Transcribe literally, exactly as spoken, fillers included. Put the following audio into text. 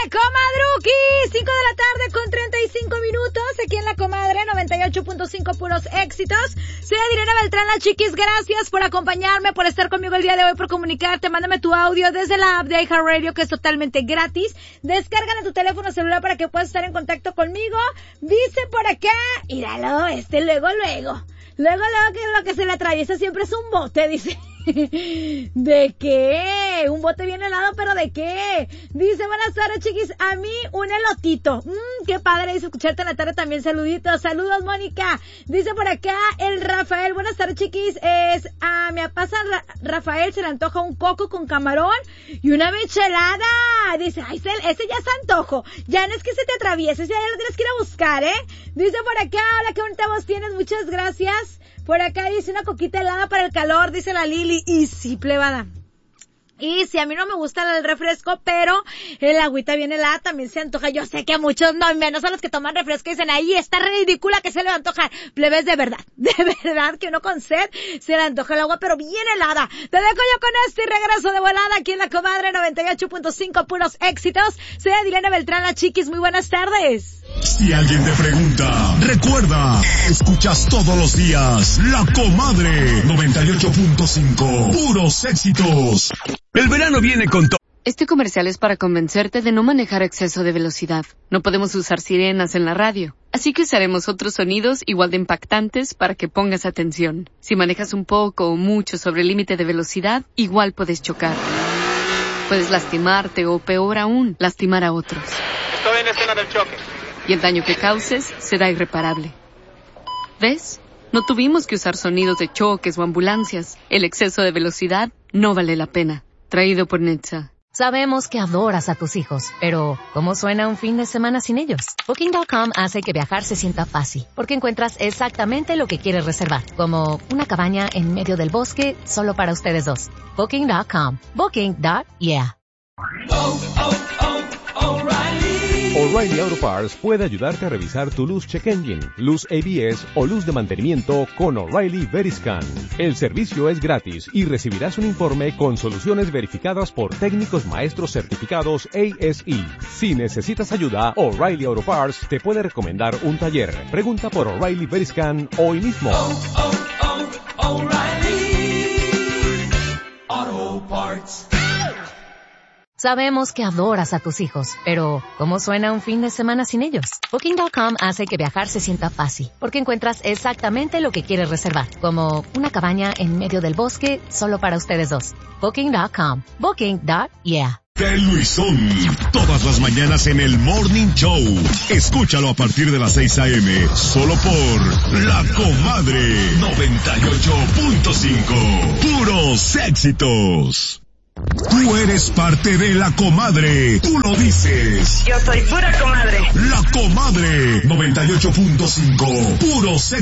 comadruki! cinco de la tarde con treinta y cinco minutos, aquí en La Comadre, noventa y ocho punto cinco, puros éxitos. Soy Adriana Beltrán, la chiquis, gracias por acompañarme, por estar conmigo el día de hoy, por comunicarte. Mándame tu audio desde la app de iHeartRadio, que es totalmente gratis. Descárgala en tu teléfono celular para que puedas estar en contacto conmigo. Dice por acá, míralo, este luego, luego. Luego, luego, que lo que se le atraviesa siempre es un bote, dice. ¿De qué? Un bote bien helado, pero ¿de qué? Dice, buenas tardes, chiquis, a mí un elotito. Mmm, qué padre, dice, escucharte en la tarde también, saluditos, saludos, Mónica. Dice por acá el Rafael, buenas tardes, chiquis, es, a mi papá Ra- Rafael se le antoja un coco con camarón y una michelada. Dice, ay, ese ya es antojo, ya no es que se te atraviese, ya lo tienes que ir a buscar, ¿eh? Dice por acá, hola, qué bonita voz tienes, muchas gracias. Por acá dice una coquita helada para el calor, dice la Lili. Y sí, plebada. Y si a mí no me gusta el refresco, pero el agüita bien helada también se antoja. Yo sé que a muchos, no, menos a los que toman refresco, dicen, ahí está ridícula que se le va a antojar. Plebes, de verdad, de verdad que uno con sed se le antoja el agua, pero bien helada. Te dejo yo con este y regreso de volada aquí en La Comadre noventa y ocho punto cinco, puros éxitos. Soy Adriana Beltrán, la chiquis, muy buenas tardes. Si alguien te pregunta, recuerda, escuchas todos los días La Comadre noventa y ocho punto cinco, puros éxitos. El verano viene con todo. Este comercial es para convencerte de no manejar a exceso de velocidad. No podemos usar sirenas en la radio, así que usaremos otros sonidos igual de impactantes para que pongas atención. Si manejas un poco o mucho sobre el límite de velocidad, igual puedes chocar. Puedes lastimarte o, peor aún, lastimar a otros. Estoy en escena del choque. Y el daño que causes será irreparable. ¿Ves? No tuvimos que usar sonidos de choques o ambulancias. El exceso de velocidad no vale la pena. Traído por Netza. Sabemos que adoras a tus hijos, pero ¿cómo suena un fin de semana sin ellos? Booking punto com hace que viajar se sienta fácil, porque encuentras exactamente lo que quieres reservar, como una cabaña en medio del bosque solo para ustedes dos. Booking punto com. Booking. Yeah. Oh, oh, oh, O'Reilly. O'Reilly Auto Parts puede ayudarte a revisar tu luz check engine, luz A B S o luz de mantenimiento con O'Reilly Veriscan. El servicio es gratis y recibirás un informe con soluciones verificadas por técnicos maestros certificados A S E. Si necesitas ayuda, O'Reilly Auto Parts te puede recomendar un taller. Pregunta por O'Reilly Veriscan hoy mismo. Oh, oh, oh, O'Reilly Auto Parts. Sabemos que adoras a tus hijos, pero ¿cómo suena un fin de semana sin ellos? Booking punto com hace que viajar se sienta fácil, porque encuentras exactamente lo que quieres reservar, como una cabaña en medio del bosque solo para ustedes dos. Booking punto com. Booking. Yeah. El Luisón, todas las mañanas en el Morning Show. Escúchalo a partir de las seis a.m. solo por La Comadre noventa y ocho punto cinco. Puros éxitos. Tú eres parte de La Comadre, tú lo dices. Yo soy pura comadre. La Comadre noventa y ocho punto cinco, puros éxitos.